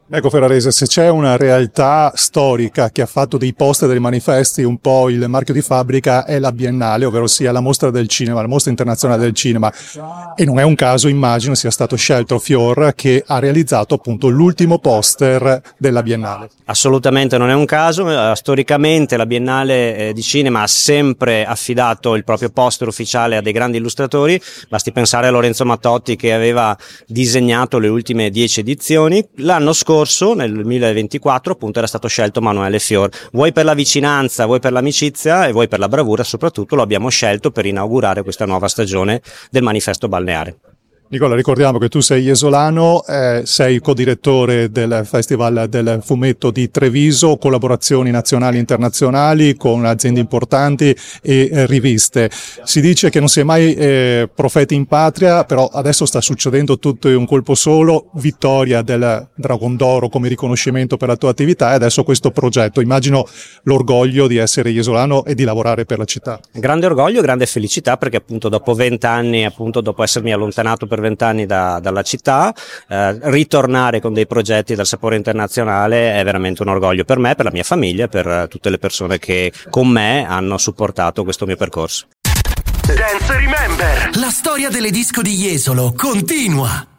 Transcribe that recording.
Ecco Ferrarese, se c'è una realtà storica che ha fatto dei poster, dei manifesti un po' il marchio di fabbrica, è la Biennale, ovvero sia la mostra del cinema, la mostra internazionale del cinema, e non è un caso, immagino, sia stato scelto Fior che ha realizzato appunto l'ultimo poster della Biennale. Assolutamente non è un caso, storicamente la Biennale di cinema ha sempre affidato il proprio poster ufficiale a dei grandi illustratori, basti pensare a Lorenzo Mattotti che aveva disegnato le ultime 10 edizioni. L'anno scorso, nel 2024, appunto era stato scelto Manuele Fior. Vuoi per la vicinanza, vuoi per l'amicizia e vuoi per la bravura, soprattutto lo abbiamo scelto per inaugurare questa nuova stagione del Manifesto Balneare. Nicola, ricordiamo che tu sei iesolano, sei codirettore del Festival del Fumetto di Treviso, collaborazioni nazionali e internazionali con aziende importanti e riviste. Si dice che non si è mai profeti in patria, però adesso sta succedendo tutto in un colpo solo, vittoria del Dragon d'Oro come riconoscimento per la tua attività e adesso questo progetto. Immagino l'orgoglio di essere iesolano e di lavorare per la città. Grande orgoglio, grande felicità perché appunto dopo 20 anni, appunto dopo essermi allontanato per 20 anni dalla città, ritornare con dei progetti dal sapore internazionale è veramente un orgoglio per me, per la mia famiglia, per tutte le persone che con me hanno supportato questo mio percorso. Dance Remember. La storia delle disco di Jesolo continua.